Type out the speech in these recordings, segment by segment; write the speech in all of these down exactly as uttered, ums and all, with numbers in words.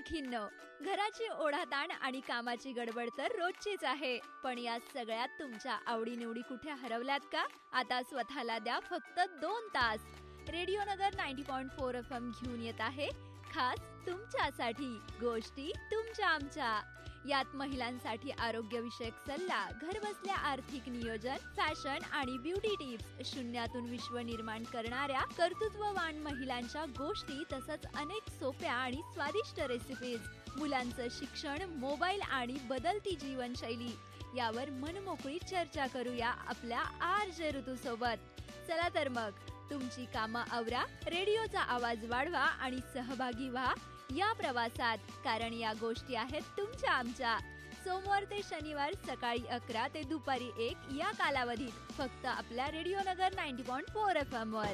सखींनो, घराची ओढाताण आणि कामाची गडबड तर रोजचीच आहे, पण या सगळ्यात तुमच्या आवडीनिवडी कुठे हरवल्यात का? आता स्वतःला द्या फक्त दोन तास. रेडिओ नगर नव्वद पॉईंट चार एफ एम घेऊन येत आहे खास तुमच्यासाठी गोष्टी तुमच्या आमच्या. यात महिलांसाठी आरोग्यविषयक सल्ला, घरबसल्या आर्थिक नियोजन, फॅशन आणि ब्युटी टिप्स, शून्यातून विश्व निर्माण करणाऱ्या कर्तृत्ववान महिलांच्या गोष्टी, तसंच अनेक सोप्या आणि स्वादिष्ट रेसिपीज, मुलांचं शिक्षण, मोबाईल आणि बदलती जीवनशैली यावर मनमोकळी चर्चा करूया आपल्या आर जे ऋतू सोबत. चला तर मग तुमची कामं आवरा, रेडिओचा आवाज वाढवा आणि सहभागी व्हा या प्रवासात, कारण या गोष्टी आहेत तुमच्या आमच्या. सोमवार ते शनिवार सकाळी अकरा ते दुपारी एक या कालावधीत फक्त आपल्या रेडिओ नगर नव्वद पॉईंट चार एफ एम वर.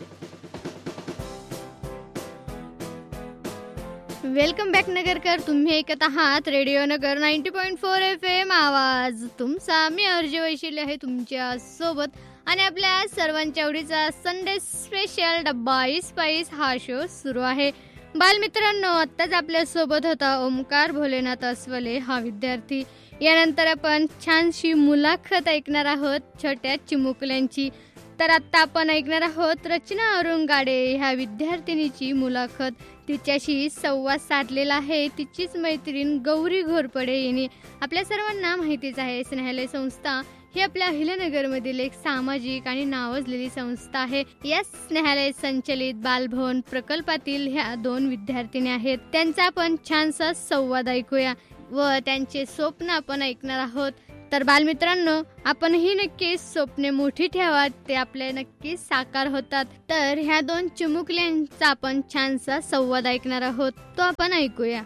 Welcome back Nagarkar. तुम्ही ऐकत आहात रेडिओ नगर नव्वद पॉईंट चार एफ एम, आवाज तुमचा. मी अर्जी वैशिल्य आहे तुमच्या सोबत आणि आपल्या सर्वांच्या आवडीचा संडे स्पेशल डब्बा स्पाइस हा शो सुरू आहे. बालमित्रांनो, आत्ताच आपल्यासोबत होता ओमकार भोलेनाथ अस्वले हा विद्यार्थी. यानंतर आपण छानशी मुलाखत ऐकणार आहोत छोट्या चिमुकल्यांची. तर आत्ता आपण ऐकणार आहोत रचना अरुंगाडे ह्या विद्यार्थिनीची मुलाखत. तिच्याशी संवाद साधलेला आहे तिचीच मैत्रीण गौरी घोरपडे यांनी. आपल्या सर्वांना माहितीच आहे, स्नेहालय संस्था ही आपल्या अहिल्यानगरमधील एक सामाजिक आणि नावाजलेली संस्था आहे. या स्नेहालय संचलित बालभवन प्रकल्पातील ह्या दोन विद्यार्थिनी आहेत. त्यांचा आपण छानसा संवाद ऐकूया व त्यांचे स्वप्न आपण ऐकणार आहोत. तर बालमित्रांनो, आपणही नक्कीच स्वप्ने मोठी ठेवा, ते आपले नक्कीच साकार होतात. तर ह्या दोन चिमुकल्यांचा आपण छानसा संवाद ऐकणार आहोत, तो आपण ऐकूया.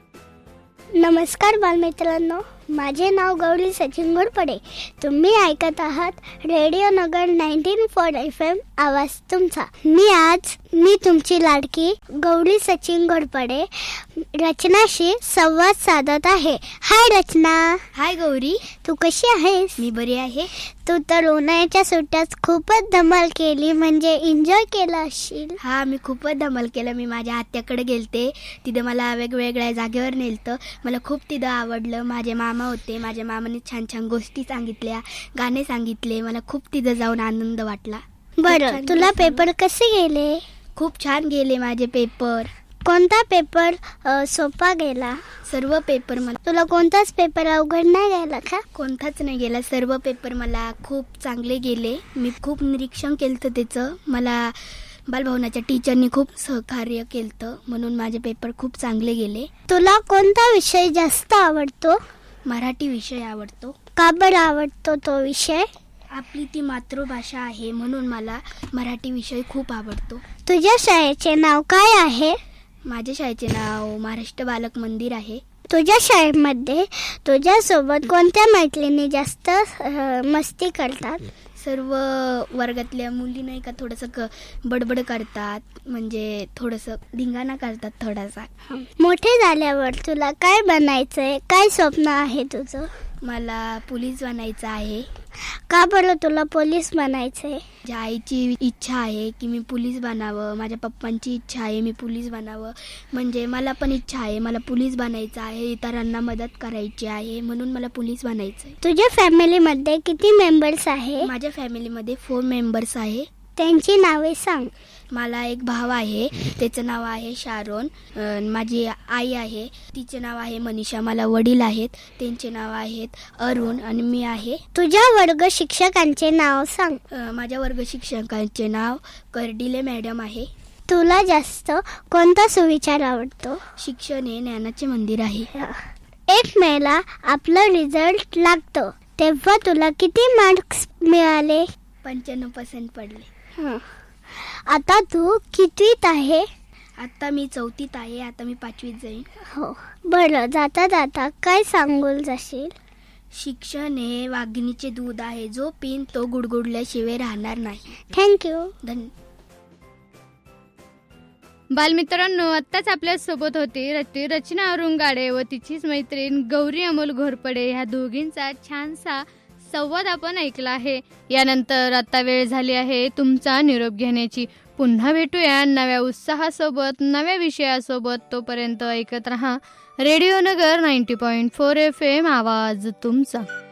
नमस्कार बालमित्रांनो, माझे नाव गौरी सचिन घोरपडे. तुम्ही ऐकत आहात रेडिओ नगर नव्वद पॉईंट चार एफ एम, आवाज तुमचा. मी आज मी तुमची लाडकी गौरी सचिन घोरपडे रचनाशी संवाद साधत आहे. हाय रचना. हाय गौरी, तू कशी आहेस? मी बरी आहे. तू तर उन्हाळ्याच्या सुट्ट्यात खूपच धमाल केली, म्हणजे एन्जॉय केला असशील. हा, मी खूपच धमाल केलं. मी माझ्या आत्याकडे गेलते, तिथं मला वेगवेगळ्या जागेवर नेलतं. मला खूप तिथं आवडलं. माझे मामा होते, माझ्या मामाने छान छान गोष्टी सांगितल्या, गाणे सांगितले. मला खूप तिथं जाऊन आनंद वाटला. बरं, तुला पेपर कसे गेले? खूप छान गेले माझे पेपर. कोणता पेपर सोपा गेला? सर्व पेपर मला. तुला कोणताच पेपर अवघड नाही गेला का? कोणताच नाही गेला. सर्व पेपर मला खूप चांगले गेले. मी खूप निरीक्षण केलं त्याचं. मला बालभवनाच्या टीचरनी खूप सहकार्य केलं, म्हणून माझे पेपर खूप चांगले गेले. तुला कोणता विषय जास्त आवडतो? मराठी विषय आवडतो. का बरं आवडतो तो विषय? आपली ती मातृभाषा आहे, म्हणून मला मराठी विषय खूप आवडतो. तुझ्या शाळेचे नाव काय आहे? माझ्या शाळेचे नाव महाराष्ट्र बालक मंदिर आहे. तुझ्या शाळेमध्ये तुझ्यासोबत कोणत्या मैत्रिणी जास्त मस्ती करतात? सर्व वर्गातल्या मुली नाही का थोडंसं क बडबड करतात, म्हणजे थोडंसं धिंगाणा करतात थोडासा. मोठे झाल्यावर तुला काय बनायचंय? काय स्वप्न आहे तुझं? मला पोलीस बनायचं आहे. का बरं तुला पोलीस बनायचंय? माझ्या आईची इच्छा आहे की मी पोलीस बनावं. माझ्या पप्पांची इच्छा आहे मी पोलीस बनावं. म्हणजे मला पण इच्छा आहे, मला पोलीस बनायचं आहे, इतरांना मदत करायची आहे, म्हणून मला पोलीस बनायचं आहे. तुझ्या फॅमिलीमध्ये किती मेंबर्स आहे? माझ्या फॅमिलीमध्ये फोर मेंबर्स आहे. त्यांची नावे सांग. मला एक भाव आहे, त्याचं नाव आहे शारोन. माझी आई आहे, तिचे नाव आहे मनीषा. मला वडील आहेत, त्यांचे नाव आहेत अरुण आणि मी आहे. तुझ्या वर्ग शिक्षकांचे नाव सांग. माझ्या वर्ग शिक्षकांचे नाव कर्डिले मॅडम आहे. तुला जास्त कोणता सुविचार आवडतो? शिक्षण हे ज्ञानाचे मंदिर आहे. एक मेला आपला रिझल्ट लागतो, तेव्हा तुला किती मार्क्स मिळाले? पंच्याण्णव पर्सेंट पडले. आता तू कितवीत आहे? आता मी चौथीत आहे. आता मी पाचवीत जाईन. हो. बरं, जाता जाता काय सांगून जाशील? शिक्षण हे वाघिणीचे दूध आहे, जो पिन तो गुडगुडल्याशिवाय राहणार नाही. थँक्यू. धन्यवाद. बालमित्रांनो, आत्ताच आपल्यासोबत होती रचना अरुंगाडे व तिचीच मैत्रीण गौरी अमोल घोरपडे. ह्या दोघींचा छानसा संवाद आपण ऐकला आहे. यानंतर आता वेळ झाली आहे तुमचा निरोप घेण्याची. पुन्हा भेटूया नव्या उत्साहासोबत, नव्या विषयासोबत. तोपर्यंत ऐकत रहा रेडिओ नगर ninety point four F M, आवाज तुमचा.